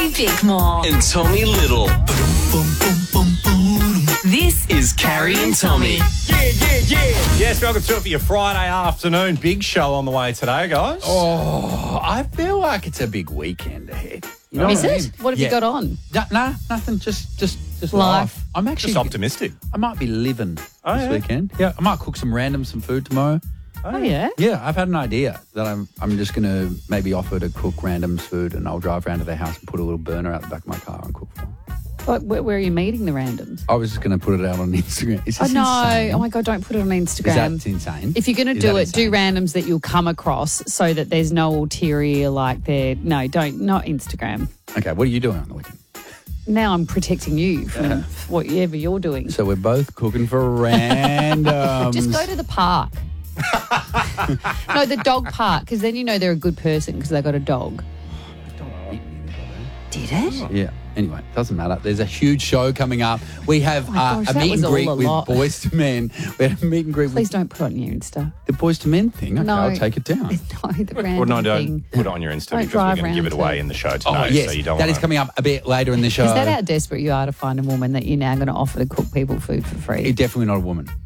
Joey Bickmore and Tommy Little. This is Carrie and Tommy. Yes, welcome to it for your Friday afternoon. Big show on the way today, guys. Oh, I feel like it's a big weekend ahead. You know Is what I it? mean? What have you Yeah. got on? No, nothing. Just Life. life. I'm actually Just optimistic. I might be living this yeah? weekend. Yeah, I might cook some food tomorrow. Oh, yeah? Yeah, I've had an idea that I'm just going to maybe offer to cook randoms food, and I'll drive around to their house and put a little burner out the back of my car and cook for them. Like, where are you meeting the randoms? I was just going to put it out on Instagram. Is Oh, this no. insane? Oh, my God, don't put it on Instagram. Is that insane? If you're going to Is do that it, do insane? randoms that you'll come across so that there's no ulterior, like no, don't, not Instagram. Okay, what are you doing on the weekend? Now I'm protecting you from whatever you're doing. So we're both cooking for randoms. Just go to the park. No, the dog park, because then you know they're a good person because they got a dog. Did it? Yeah. Anyway, doesn't matter. There's a huge show coming up. We have Oh my gosh, a that meet was and greet all a with lot. Boys to Men. We had a meet and greet Please with don't put it on your Insta. the Boys to Men thing. Okay, No. I'll take it down. No, the random Well, no, don't thing. put it on your Insta Don't because we're drive going to give it around away to- in the show today. Oh, yes. So you don't That wanna... is coming up a bit later in the show. Is that how desperate you are to find a woman that you're now going to offer to cook people food for free? Definitely not a woman.